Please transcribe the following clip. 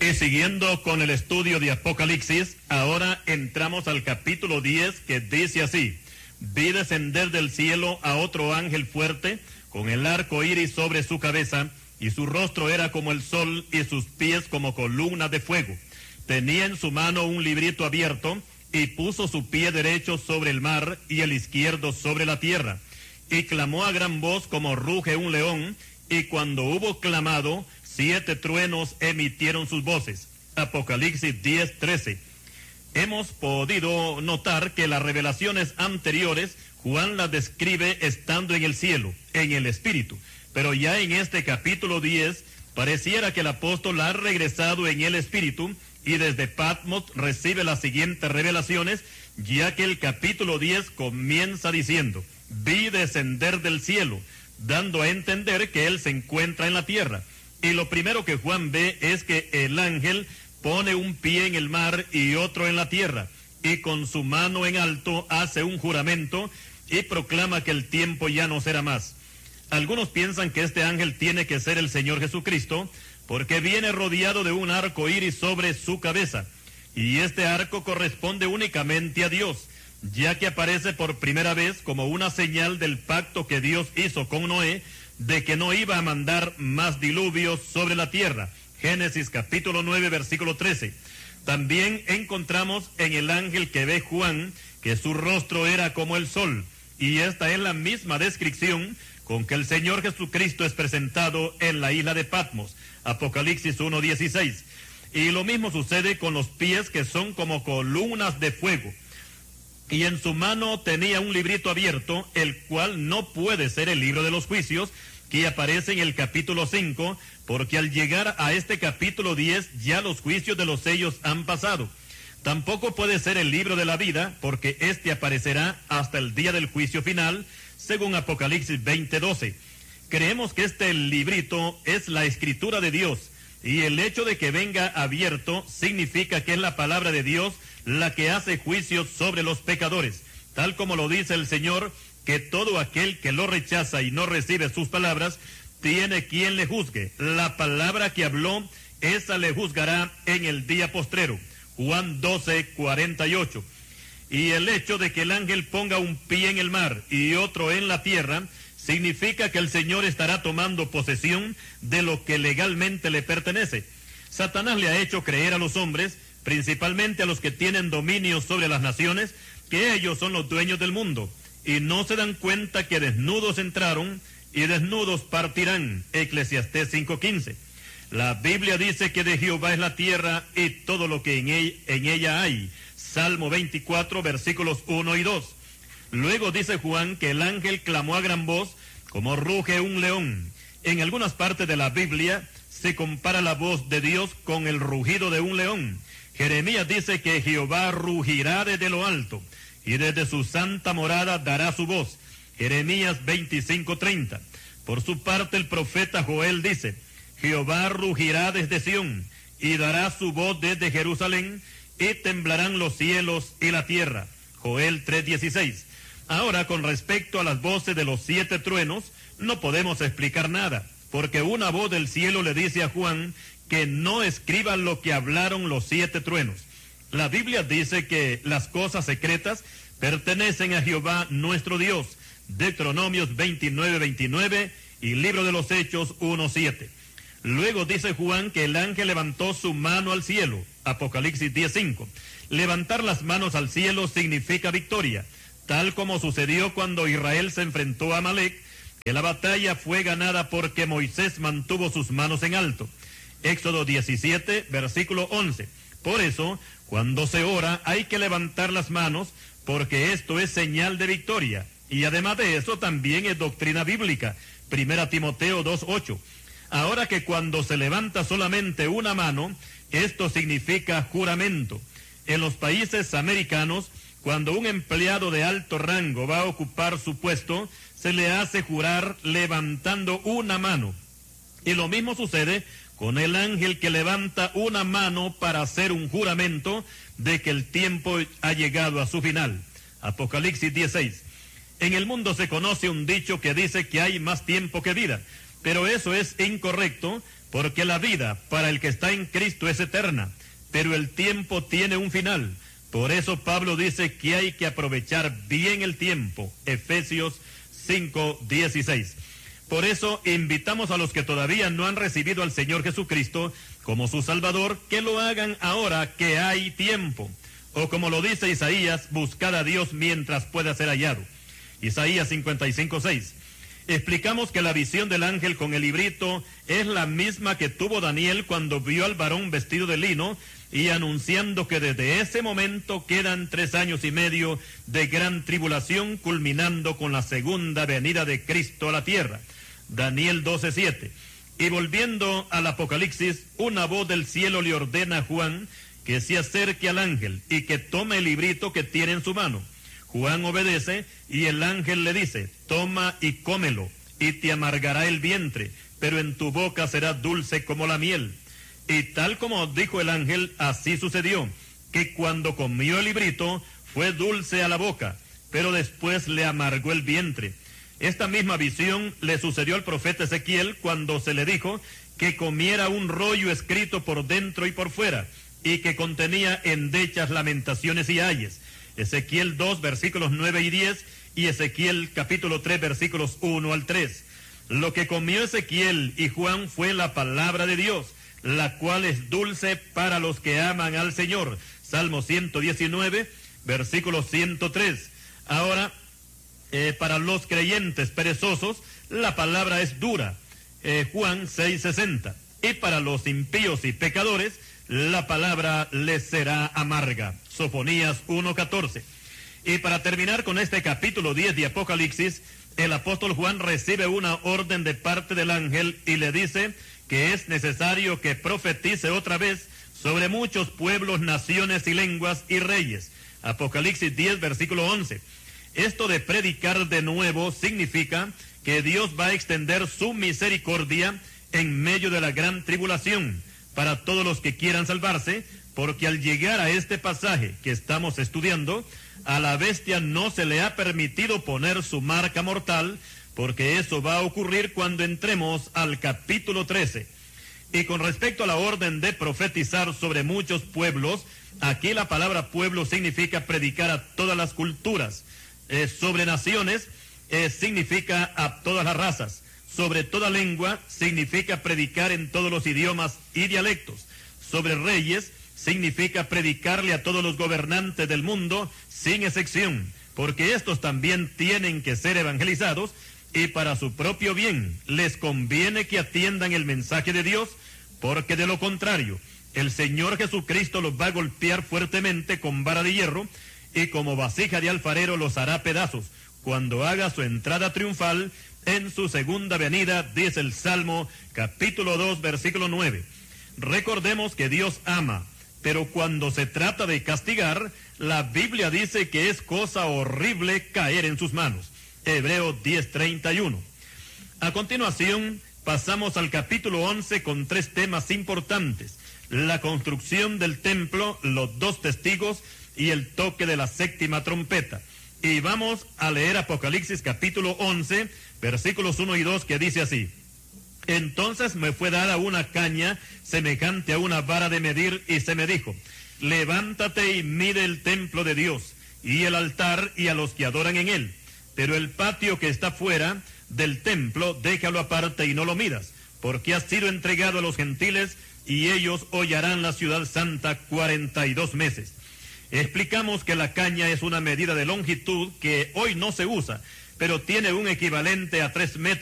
Y siguiendo con el estudio de Apocalipsis, ahora entramos al capítulo 10, que dice así: vi descender del cielo a otro ángel fuerte, con el arco iris sobre su cabeza, y su rostro era como el sol, y sus pies como columnas de fuego. Tenía en su mano un librito abierto, y puso su pie derecho sobre el mar, y el izquierdo sobre la tierra. Y clamó a gran voz como ruge un león, y cuando hubo clamado, 7 truenos emitieron sus voces. Apocalipsis 10:13. Hemos podido notar que las revelaciones anteriores, Juan las describe estando en el cielo, en el Espíritu. Pero ya en este capítulo 10, pareciera que el apóstol ha regresado en el Espíritu, y desde Patmos recibe las siguientes revelaciones, ya que el capítulo 10 comienza diciendo: vi descender del cielo, dando a entender que él se encuentra en la tierra. Y lo primero que Juan ve es que el ángel pone un pie en el mar y otro en la tierra, y con su mano en alto hace un juramento y proclama que el tiempo ya no será más. Algunos piensan que este ángel tiene que ser el Señor Jesucristo, porque viene rodeado de un arco iris sobre su cabeza, y este arco corresponde únicamente a Dios, ya que aparece por primera vez como una señal del pacto que Dios hizo con Noé, de que no iba a mandar más diluvios sobre la tierra. Génesis capítulo 9, versículo 13. También encontramos en el ángel que ve Juan que su rostro era como el sol, y esta es la misma descripción con que el Señor Jesucristo es presentado en la isla de Patmos, Apocalipsis 1:16. Y lo mismo sucede con los pies, que son como columnas de fuego. Y en su mano tenía un librito abierto, el cual no puede ser el libro de los juicios, que aparece en el capítulo 5, porque al llegar a este capítulo 10 ya los juicios de los sellos han pasado. Tampoco puede ser el libro de la vida, porque este aparecerá hasta el día del juicio final, según Apocalipsis 20:12. Creemos que este librito es la escritura de Dios, y el hecho de que venga abierto significa que es la palabra de Dios la que hace juicios sobre los pecadores, tal como lo dice el Señor, que todo aquel que lo rechaza y no recibe sus palabras, tiene quien le juzgue. La palabra que habló, esa le juzgará en el día postrero. Juan 12:48. Y el hecho de que el ángel ponga un pie en el mar y otro en la tierra, significa que el Señor estará tomando posesión de lo que legalmente le pertenece. Satanás le ha hecho creer a los hombres, principalmente a los que tienen dominio sobre las naciones, que ellos son los dueños del mundo, y no se dan cuenta que desnudos entraron y desnudos partirán. Eclesiastés 5:15. La Biblia dice que de Jehová es la tierra y todo lo que en ella hay. Salmo 24, versículos 1 y 2. Luego dice Juan que el ángel clamó a gran voz como ruge un león. En algunas partes de la Biblia se compara la voz de Dios con el rugido de un león. Jeremías dice que Jehová rugirá desde lo alto, y desde su santa morada dará su voz. Jeremías 25:30. Por su parte el profeta Joel dice: Jehová rugirá desde Sión, y dará su voz desde Jerusalén, y temblarán los cielos y la tierra. Joel 3:16. Ahora, con respecto a las voces de los 7 truenos, no podemos explicar nada, porque una voz del cielo le dice a Juan que no escriba lo que hablaron los 7 truenos. La Biblia dice que las cosas secretas pertenecen a Jehová nuestro Dios. Deuteronomios 29:29 y Libro de los Hechos 1:7. Luego dice Juan que el ángel levantó su mano al cielo. Apocalipsis 10:5. Levantar las manos al cielo significa victoria, tal como sucedió cuando Israel se enfrentó a Amalek, que la batalla fue ganada porque Moisés mantuvo sus manos en alto. Éxodo 17, versículo 11. Por eso, cuando se ora, hay que levantar las manos, porque esto es señal de victoria. Y además de eso, también es doctrina bíblica. 1 Timoteo 2:8. Ahora que cuando se levanta solamente una mano, esto significa juramento. En los países americanos, cuando un empleado de alto rango va a ocupar su puesto, se le hace jurar levantando una mano. Y lo mismo sucede con el ángel que levanta una mano para hacer un juramento de que el tiempo ha llegado a su final. Apocalipsis 16. En el mundo se conoce un dicho que dice que hay más tiempo que vida, pero eso es incorrecto, porque la vida para el que está en Cristo es eterna, pero el tiempo tiene un final. Por eso Pablo dice que hay que aprovechar bien el tiempo. Efesios 5:16. Por eso invitamos a los que todavía no han recibido al Señor Jesucristo como su Salvador, que lo hagan ahora que hay tiempo. O como lo dice Isaías, buscad a Dios mientras pueda ser hallado. Isaías 55:6. Explicamos que la visión del ángel con el librito es la misma que tuvo Daniel cuando vio al varón vestido de lino y anunciando que desde ese momento quedan 3 años y medio de gran tribulación, culminando con la segunda venida de Cristo a la tierra. Daniel 12:7. Y volviendo al Apocalipsis, una voz del cielo le ordena a Juan que se acerque al ángel y que tome el librito que tiene en su mano. Juan obedece y el ángel le dice, toma y cómelo, y te amargará el vientre, pero en tu boca será dulce como la miel. Y tal como dijo el ángel, así sucedió, que cuando comió el librito fue dulce a la boca, pero después le amargó el vientre. Esta misma visión le sucedió al profeta Ezequiel cuando se le dijo que comiera un rollo escrito por dentro y por fuera, y que contenía endechas, lamentaciones y ayes. Ezequiel 2, versículos 9 y 10, y Ezequiel capítulo 3, versículos 1 al 3. Lo que comió Ezequiel y Juan fue la palabra de Dios, la cual es dulce para los que aman al Señor. Salmo 119, versículo 103. Ahora, para los creyentes perezosos, la palabra es dura. Juan 6:60. Y para los impíos y pecadores, la palabra les será amarga. Sofonías 1:14. Y para terminar con este capítulo 10 de Apocalipsis, el apóstol Juan recibe una orden de parte del ángel y le dice que es necesario que profetice otra vez sobre muchos pueblos, naciones y lenguas y reyes. Apocalipsis 10, versículo 11. Esto de predicar de nuevo significa que Dios va a extender su misericordia en medio de la gran tribulación para todos los que quieran salvarse, porque al llegar a este pasaje que estamos estudiando, a la bestia no se le ha permitido poner su marca mortal, porque eso va a ocurrir cuando entremos al capítulo 13. Y con respecto a la orden de profetizar sobre muchos pueblos, aquí la palabra pueblo significa predicar a todas las culturas. Sobre naciones significa a todas las razas. Sobre toda lengua significa predicar en todos los idiomas y dialectos. Sobre reyes significa predicarle a todos los gobernantes del mundo sin excepción, porque estos también tienen que ser evangelizados y para su propio bien les conviene que atiendan el mensaje de Dios, porque de lo contrario el Señor Jesucristo los va a golpear fuertemente con vara de hierro y como vasija de alfarero los hará pedazos cuando haga su entrada triunfal en su segunda venida, dice el Salmo capítulo 2, versículo 9. Recordemos que Dios ama, pero cuando se trata de castigar, la Biblia dice que es cosa horrible caer en sus manos. Hebreos 10:31. A continuación, pasamos al capítulo 11 con 3 temas importantes: la construcción del templo, los 2 testigos y el toque de la 7ª trompeta. Y vamos a leer Apocalipsis capítulo 11, versículos 1 y 2, que dice así: Entonces me fue dada una caña semejante a una vara de medir, y se me dijo: levántate y mide el templo de Dios, y el altar, y a los que adoran en él. Pero el patio que está fuera del templo, déjalo aparte y no lo midas, porque ha sido entregado a los gentiles, y ellos hollarán la ciudad santa 42 meses. Explicamos que la caña es una medida de longitud que hoy no se usa, pero tiene un equivalente a 3 metros